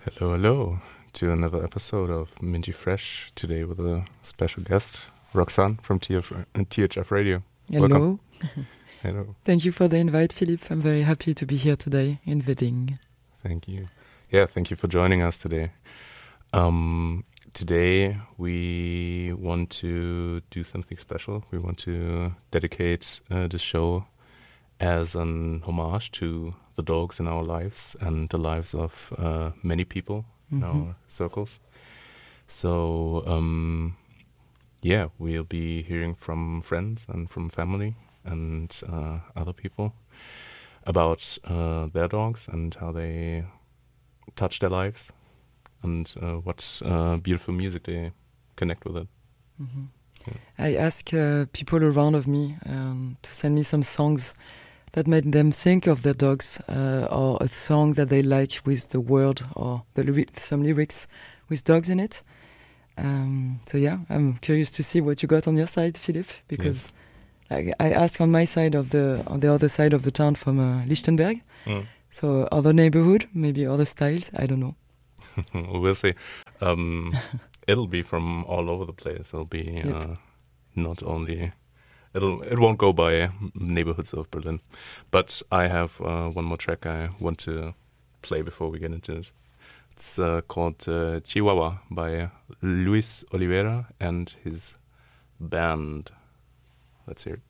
Hello, hello to another episode of Minty Fresh. Today with a special guest, Roxanne from THF Radio. Hello. Welcome. Hello. Thank you for the invite, Philippe. I'm very happy to be here today in Wedding. Thank you. Yeah, thank you for joining us today. Today we want to do something special. We want to dedicate the show as an homage to the dogs in our lives and the lives of many people in our circles. So, we'll be hearing from friends and from family and other people about their dogs and how they touch their lives and what beautiful music they connect with it. Mm-hmm. Yeah. I ask people around of me to send me some songs that made them think of their dogs, or a song that they like with the word or some lyrics with dogs in it. I'm curious to see what you got on your side, Philippe, because I ask on my side on the other side of the town from Lichtenberg. So other neighborhood, maybe other styles, I don't know. We'll see. It'll be from all over the place. It'll be not only... It won't go by neighborhoods of Berlin. But I have one more track I want to play before we get into it. It's called Chihuahua by Luis Oliveira and his band. Let's hear it.